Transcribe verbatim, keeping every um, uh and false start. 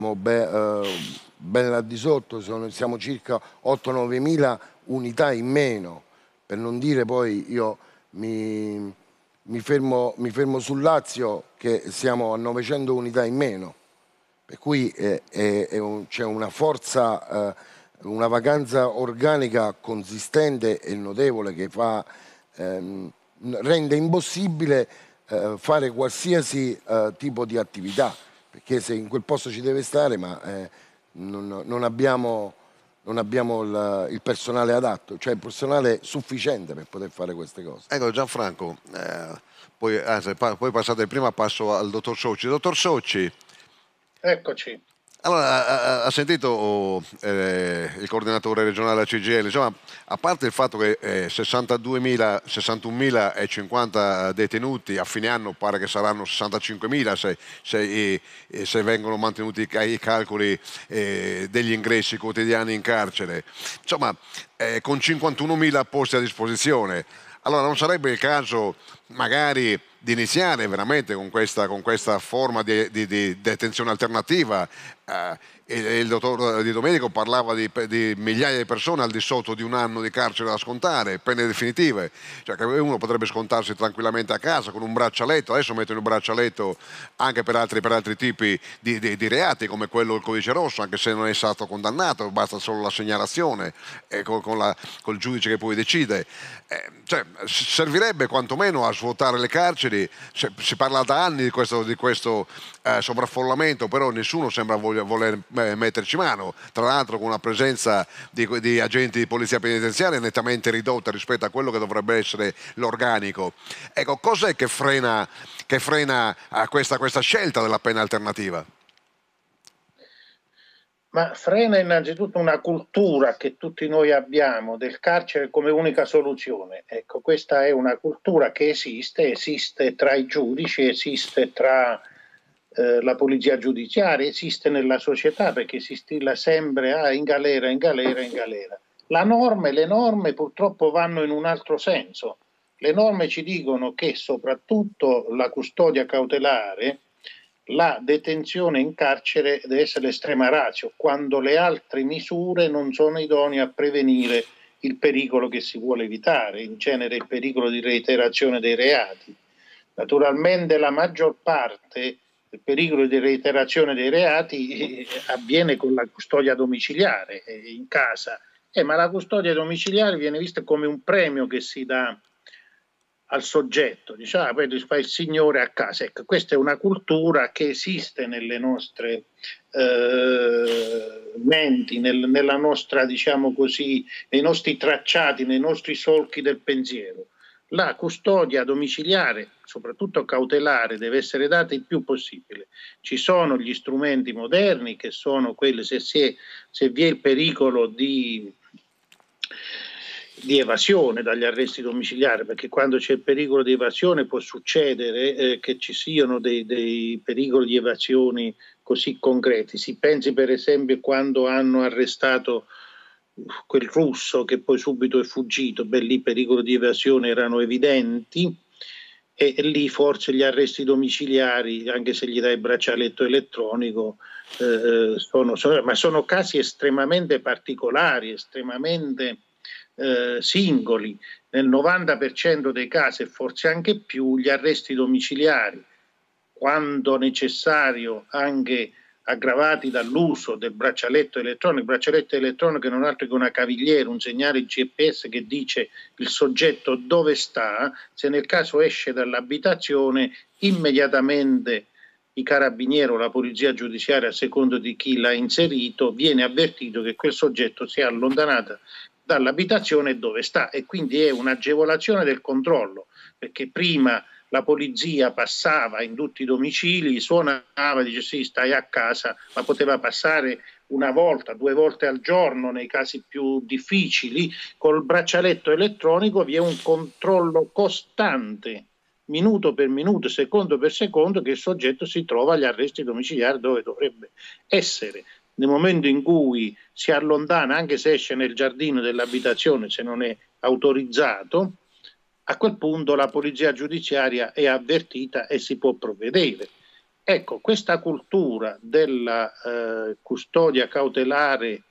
be, eh, ben là di sotto, sono, siamo circa otto nove mila unità in meno, per non dire poi io mi, mi, fermo, mi fermo sul Lazio che siamo a novecento unità in meno, per cui è, è, è un, c'è una forza, eh, una vacanza organica consistente e notevole che fa, ehm, rende impossibile eh, fare qualsiasi eh, tipo di attività, perché se in quel posto ci deve stare, ma eh, non, non abbiamo, non abbiamo il, il personale adatto, cioè il personale sufficiente per poter fare queste cose. Ecco Gianfranco, eh, poi, anzi, pa- poi passate prima, passo al dottor Socci. Dottor Socci, Eccoci. allora, ha, ha sentito oh, eh, il coordinatore regionale C G I L, insomma, a parte il fatto che eh, sessantaduemila, sessantunomilacinquanta detenuti, a fine anno pare che saranno sessantacinquemila se, se, eh, se vengono mantenuti i calcoli eh, degli ingressi quotidiani in carcere, insomma, eh, con cinquantunomila posti a disposizione. Allora non sarebbe il caso magari di iniziare veramente con questa, con questa forma di, di, di detenzione alternativa? Eh, il dottor Di Domenico parlava di, di migliaia di persone al di sotto di un anno di carcere da scontare, pene definitive, cioè che uno potrebbe scontarsi tranquillamente a casa con un braccialetto. Adesso mettono il braccialetto anche per altri, per altri tipi di, di, di reati come quello del codice rosso, anche se non è stato condannato, basta solo la segnalazione eh, con, con, la, col giudice che poi decide. Eh, cioè, servirebbe quantomeno a svuotare le carceri. Si, si parla da anni di questo, di questo eh, sovraffollamento, però nessuno sembra voler, voler eh, metterci mano, tra l'altro con una presenza di, di agenti di polizia penitenziaria nettamente ridotta rispetto a quello che dovrebbe essere l'organico. Ecco, cos'è che frena, che frena a questa, questa scelta della pena alternativa? Ma frena innanzitutto una cultura che tutti noi abbiamo del carcere come unica soluzione. Ecco, questa è una cultura che esiste, esiste tra i giudici, esiste tra eh, la polizia giudiziaria, esiste nella società, perché si stilla sempre ah, in galera, in galera, in galera. La norma e le norme purtroppo vanno in un altro senso. Le norme ci dicono che soprattutto la custodia cautelare, la detenzione in carcere deve essere l'estrema ratio, quando le altre misure non sono idonee a prevenire il pericolo che si vuole evitare, in genere il pericolo di reiterazione dei reati. Naturalmente la maggior parte del pericolo di reiterazione dei reati eh, avviene con la custodia domiciliare eh, in casa, eh, ma la custodia domiciliare viene vista come un premio che si dà al soggetto, dice, ah, poi fa il signore a casa. Ecco, questa è una cultura che esiste nelle nostre eh, menti, nel, nella nostra, diciamo così, nei nostri tracciati, nei nostri solchi del pensiero. La custodia domiciliare, soprattutto cautelare, deve essere data il più possibile. Ci sono gli strumenti moderni che sono quelli, se, si è, se vi è il pericolo di di evasione dagli arresti domiciliari, perché quando c'è il pericolo di evasione può succedere eh, che ci siano dei, dei pericoli di evasione così concreti. Si pensi per esempio quando hanno arrestato quel russo che poi subito è fuggito, beh, lì i pericoli di evasione erano evidenti e, e lì forse gli arresti domiciliari, anche se gli dai il braccialetto elettronico, eh, sono, sono, ma sono casi estremamente particolari, estremamente Eh, singoli. Nel novanta per cento dei casi e forse anche più gli arresti domiciliari, quando necessario anche aggravati dall'uso del braccialetto elettronico, il braccialetto elettronico è non altro che una cavigliera, un segnale G P S che dice il soggetto dove sta, se nel caso esce dall'abitazione immediatamente i carabinieri o la polizia giudiziaria, a secondo di chi l'ha inserito, viene avvertito che quel soggetto si è allontanato dall'abitazione dove sta, e quindi è un'agevolazione del controllo, perché prima la polizia passava in tutti i domicili, suonava, dice sì, stai a casa, ma poteva passare una volta, due volte al giorno nei casi più difficili. Col braccialetto elettronico vi è un controllo costante, minuto per minuto, secondo per secondo, che il soggetto si trova agli arresti domiciliari dove dovrebbe essere. Nel momento in cui si allontana, anche se esce nel giardino dell'abitazione, se non è autorizzato, a quel punto la polizia giudiziaria è avvertita e si può provvedere. Ecco, questa cultura della eh, custodia cautelare